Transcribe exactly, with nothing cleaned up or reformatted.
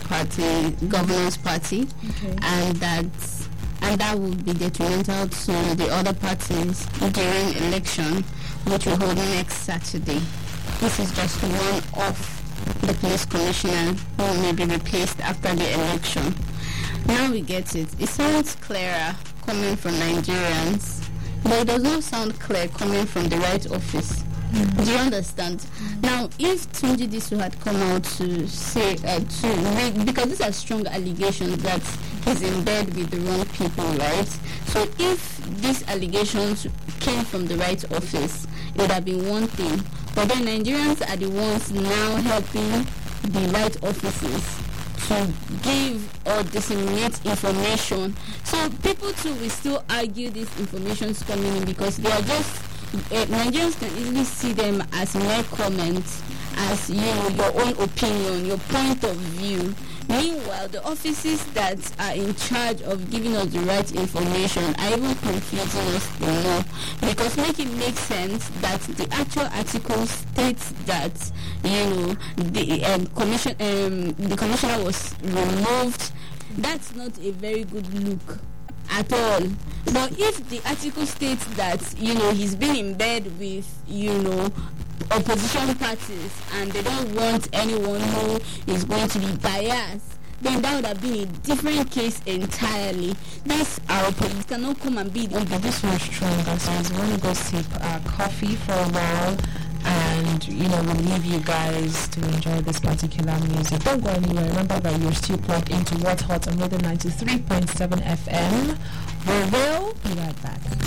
party, governance party, okay. and that and that would be detrimental to the other parties during election, which will hold next Saturday. This is just one of the police commissioner who may be replaced after the election. Now we get it. It sounds clearer coming from Nigerians, but it does not sound clear coming from the right office. Mm-hmm. Do you understand? Mm-hmm. Now, if Tunji Disu had come out to say, uh, to read, because these are strong allegations that he's in bed with the wrong people, right? So if these allegations came from the right office, it would have been one thing. But then Nigerians are the ones now helping the right offices to give or disseminate information. So people too will still argue this information is coming in because they are just Uh, Nigerians can easily see them as mere comments, as you know, your own opinion, your point of view. Meanwhile, the offices that are in charge of giving us the right information are even confusing us the more, because make it make sense that the actual article states that you know the um, commission um, the commissioner was removed. That's not a very good look at all. But if the article states that you know he's been in bed with you know opposition parties and they don't want anyone who is going to be biased, then that would have been a different case entirely. This our police cannot come and be. Oh, but this was strong, guys. I was going to go sip uh, coffee for a while, and you know we'll leave you guys to enjoy this particular music. Don't go anywhere. Remember that you're still plugged into What's Hot on Rhythm ninety-three point seven F M. We will be right back.